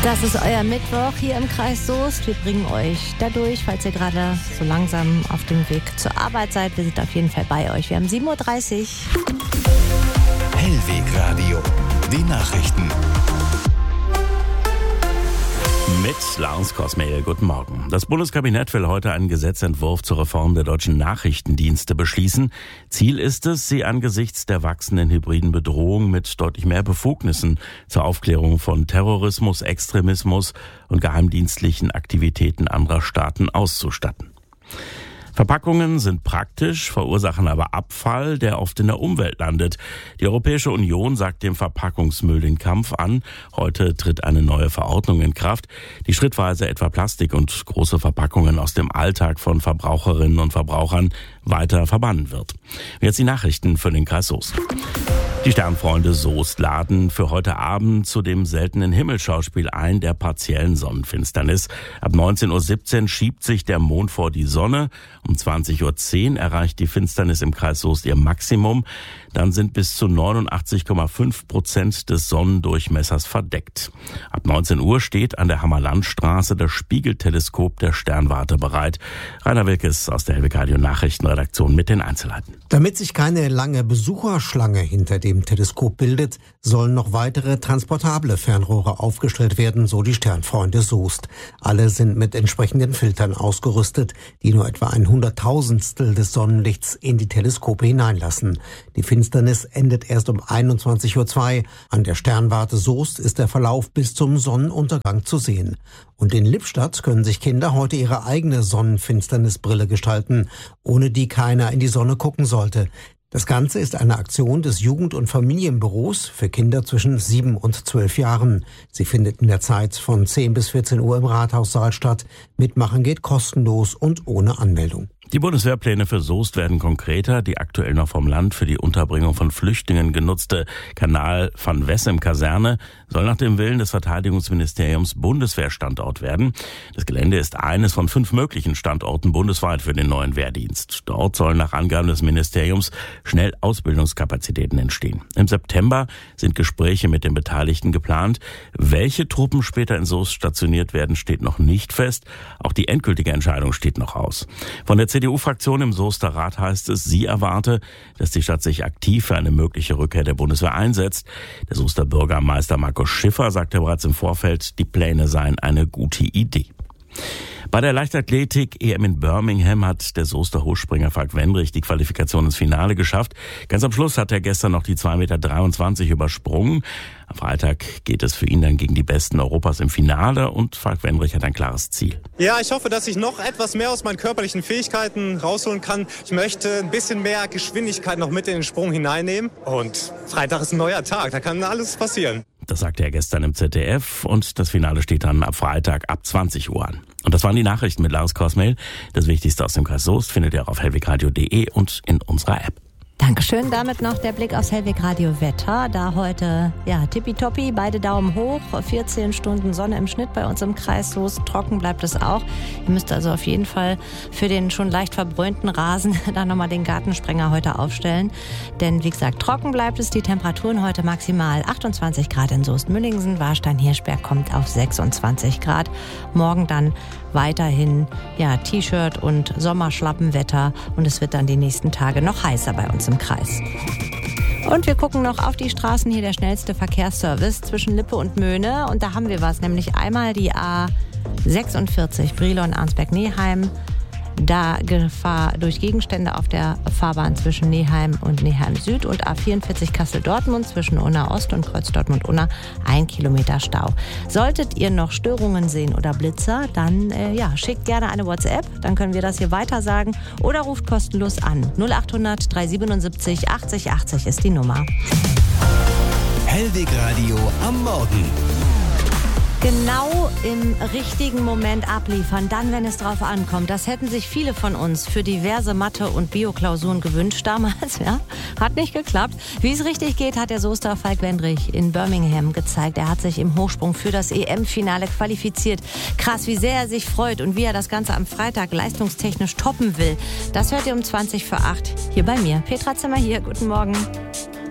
Das ist euer Mittwoch hier im Kreis Soest. Wir bringen euch dadurch, falls ihr gerade so langsam auf dem Weg zur Arbeit seid. Wir sind auf jeden Fall bei euch. Wir haben 7.30 Uhr. Hellwegradio, die Nachrichten. Mit Lars Kosmehl, guten Morgen. Das Bundeskabinett will heute einen Gesetzentwurf zur Reform der deutschen Nachrichtendienste beschließen. Ziel ist es, sie angesichts der wachsenden hybriden Bedrohung mit deutlich mehr Befugnissen zur Aufklärung von Terrorismus, Extremismus und geheimdienstlichen Aktivitäten anderer Staaten auszustatten. Verpackungen sind praktisch, verursachen aber Abfall, der oft in der Umwelt landet. Die Europäische Union sagt dem Verpackungsmüll den Kampf an. Heute tritt eine neue Verordnung in Kraft, die schrittweise etwa Plastik und große Verpackungen aus dem Alltag von Verbraucherinnen und Verbrauchern weiter verbannen wird. Jetzt die Nachrichten für den Kreis Soest. Die Sternfreunde Soest laden für heute Abend zu dem seltenen Himmelsschauspiel ein, der partiellen Sonnenfinsternis. Ab 19.17 Uhr schiebt sich der Mond vor die Sonne. Um 20.10 Uhr erreicht die Finsternis im Kreis Soest ihr Maximum. Dann sind bis zu 89,5% des Sonnendurchmessers verdeckt. Ab 19 Uhr steht an der Hammerlandstraße das Spiegelteleskop der Sternwarte bereit. Rainer Wilkes aus der Hellwegradio Nachrichtenredaktion mit den Einzelheiten. Damit sich keine lange Besucherschlange hinter dem Teleskop bildet, sollen noch weitere transportable Fernrohre aufgestellt werden, so die Sternfreunde Soest. Alle sind mit entsprechenden Filtern ausgerüstet, die nur etwa ein Hunderttausendstel des Sonnenlichts in die Teleskope hineinlassen. Die Finsternis endet erst um 21.02 Uhr. An der Sternwarte Soest ist der Verlauf bis zum Sonnenuntergang zu sehen. Und in Lippstadt können sich Kinder heute ihre eigene Sonnenfinsternisbrille gestalten, ohne die keiner in die Sonne gucken sollte. Das Ganze ist eine Aktion des Jugend- und Familienbüros für Kinder zwischen 7 und 12 Jahren. Sie findet in der Zeit von 10 bis 14 Uhr im Rathaussaal statt. Mitmachen geht kostenlos und ohne Anmeldung. Die Bundeswehrpläne für Soest werden konkreter. Die aktuell noch vom Land für die Unterbringung von Flüchtlingen genutzte Kanal van Wessem-Kaserne soll nach dem Willen des Verteidigungsministeriums Bundeswehrstandort werden. Das Gelände ist eines von 5 möglichen Standorten bundesweit für den neuen Wehrdienst. Dort sollen nach Angaben des Ministeriums schnell Ausbildungskapazitäten entstehen. Im September sind Gespräche mit den Beteiligten geplant. Welche Truppen später in Soest stationiert werden, steht noch nicht fest. Auch die endgültige Entscheidung steht noch aus. Von der CDU-Fraktion im Soester Rat heißt es, sie erwarte, dass die Stadt sich aktiv für eine mögliche Rückkehr der Bundeswehr einsetzt. Der Soester Bürgermeister Markus Schiffer sagte bereits im Vorfeld, die Pläne seien eine gute Idee. Bei der Leichtathletik-EM in Birmingham hat der Soester Hochspringer Falk Wendrich die Qualifikation ins Finale geschafft. Ganz am Schluss hat er gestern noch die 2,23 Meter übersprungen. Am Freitag geht es für ihn dann gegen die Besten Europas im Finale und Falk Wendrich hat ein klares Ziel. Ja, ich hoffe, dass ich noch etwas mehr aus meinen körperlichen Fähigkeiten rausholen kann. Ich möchte ein bisschen mehr Geschwindigkeit noch mit in den Sprung hineinnehmen. Und Freitag ist ein neuer Tag, da kann alles passieren. Das sagte er gestern im ZDF und das Finale steht dann ab Freitag ab 20 Uhr an. Und das waren die Nachrichten mit Lars Kosmehl. Das Wichtigste aus dem Kreis Soest findet ihr auf hellwegradio.de und in unserer App. Dankeschön. Damit noch der Blick aufs Hellwegradio Wetter. Da heute, tippitoppi, beide Daumen hoch. 14 Stunden Sonne im Schnitt bei uns im Kreis Soest. Trocken bleibt es auch. Ihr müsst also auf jeden Fall für den schon leicht verbräunten Rasen da nochmal den Gartensprenger heute aufstellen. Denn wie gesagt, trocken bleibt es. Die Temperaturen heute maximal 28 Grad in Soest-Müllingsen. Warstein-Hirschberg kommt auf 26 Grad. Morgen dann weiterhin T-Shirt und Sommerschlappenwetter. Und es wird dann die nächsten Tage noch heißer bei uns im Kreis. Und wir gucken noch auf die Straßen. Hier der schnellste Verkehrsservice zwischen Lippe und Möhne. Und da haben wir was, nämlich einmal die A46 Brilon-Arnsberg-Neheim. Da Gefahr durch Gegenstände auf der Fahrbahn zwischen Neheim und Neheim Süd und A44 Kassel-Dortmund zwischen Unna Ost und Kreuz Dortmund-Unna 1 Kilometer Stau. Solltet ihr noch Störungen sehen oder Blitzer, dann schickt gerne eine WhatsApp, dann können wir das hier weiter sagen oder ruft kostenlos an. 0800 377 80 80 ist die Nummer. Hellwegradio am Morgen. Genau im richtigen Moment abliefern, dann, wenn es drauf ankommt. Das hätten sich viele von uns für diverse Mathe- und Bio-Klausuren gewünscht damals. Hat nicht geklappt. Wie es richtig geht, hat der Soester Falk Wendrich in Birmingham gezeigt. Er hat sich im Hochsprung für das EM-Finale qualifiziert. Krass, wie sehr er sich freut und wie er das Ganze am Freitag leistungstechnisch toppen will. Das hört ihr um 7:20 hier bei mir. Petra Zimmer hier, guten Morgen.